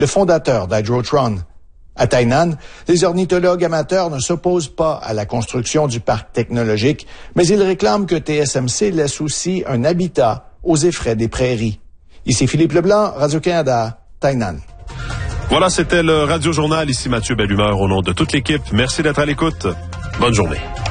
le fondateur d'Hydrotron. À Tainan, les ornithologues amateurs ne s'opposent pas à la construction du parc technologique, mais ils réclament que TSMC laisse aussi un habitat aux effraies des prairies. Ici Philippe Leblanc, Radio-Canada, Tainan. Voilà, c'était le Radio Journal. Ici Mathieu Bellumeur au nom de toute l'équipe. Merci d'être à l'écoute. Bonne journée.